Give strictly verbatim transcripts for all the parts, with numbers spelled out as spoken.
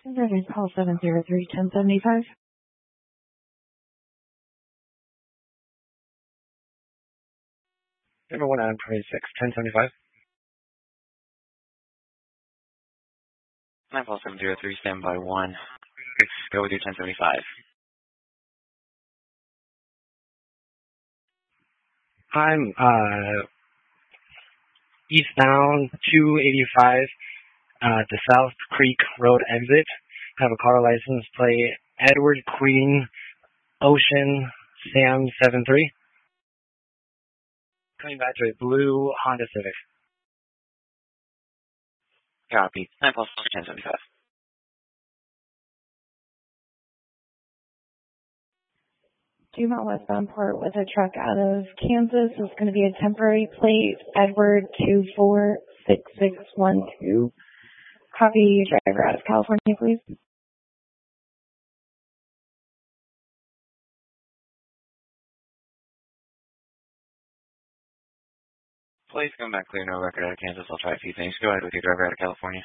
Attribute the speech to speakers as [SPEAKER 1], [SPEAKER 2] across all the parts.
[SPEAKER 1] Converted call seven zero three ten seventy five.
[SPEAKER 2] Number one on twenty-six, ten seventy-five.
[SPEAKER 3] nine four seven zero three, stand by one. Go with your ten seventy-five.
[SPEAKER 2] I'm uh, eastbound two eighty-five, uh, the South Creek Road exit. Have a car license plate Edward Queen Ocean Sam seven three. Coming back to a blue Honda Civic.
[SPEAKER 3] Copy. nine four seven ten seventy-five.
[SPEAKER 1] Dumont westbound port with a truck out of Kansas is going to be a temporary plate Edward two four six six one two. Copy, driver out of California, please.
[SPEAKER 3] Please come back clear, no record out of Kansas. I'll try a few things. Go ahead with your driver out of California.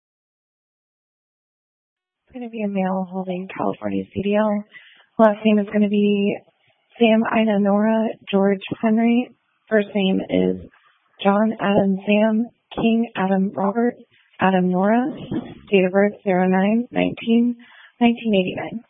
[SPEAKER 1] It's going to be a male holding California C D L. Last name is going to be Sam Ida Nora George Henry. First name is John Adam Sam King Adam Robert Adam Nora. Date of birth zero nine nineteen nineteen eighty-nine.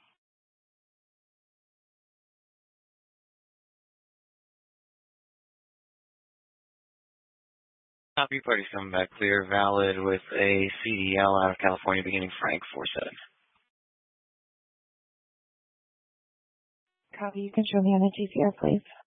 [SPEAKER 3] Copy, party's coming back clear, valid with a C D L out of California beginning Frank four seven.
[SPEAKER 1] Copy, you can show me on the G C R, please.